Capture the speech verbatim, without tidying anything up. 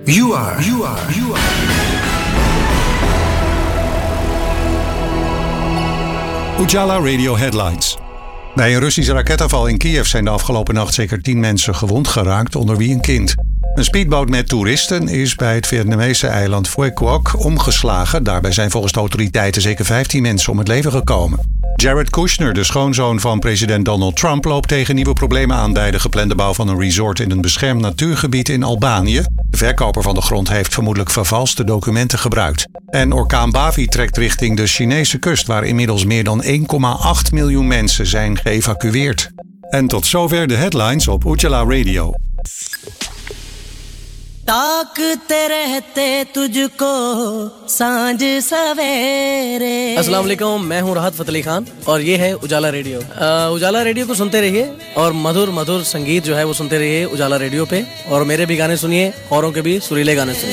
You are, you are, you are. Ujala Radio Headlines. Bij een Russische raketaanval in Kiev zijn de afgelopen nacht zeker tien mensen gewond geraakt, onder wie een kind. Een speedboot met toeristen is bij het Vietnamese eiland Phuoc Cuoc omgeslagen. Daarbij zijn volgens de autoriteiten zeker vijftien mensen om het leven gekomen. Jared Kushner, de schoonzoon van president Donald Trump, loopt tegen nieuwe problemen aan bij de geplande bouw van een resort in een beschermd natuurgebied in Albanië. De verkoper van de grond heeft vermoedelijk vervalste documenten gebruikt. En orkaan Bavi trekt richting de Chinese kust, waar inmiddels meer dan één komma acht miljoen mensen zijn geëvacueerd. En tot zover de headlines op Ujala Radio. ताकते रहते तुझको सांझ सवेरे। अस्सलाम वालेकुम, मैं हूँ राहत फतेह अली खान और ये है उजाला रेडियो। उजाला रेडियो को सुनते रहिए और मधुर मधुर संगीत जो है वो सुनते रहिए उजाला रेडियो पे। और मेरे भी गाने सुनिए, औरों के भी सुरीले गाने सुनिए।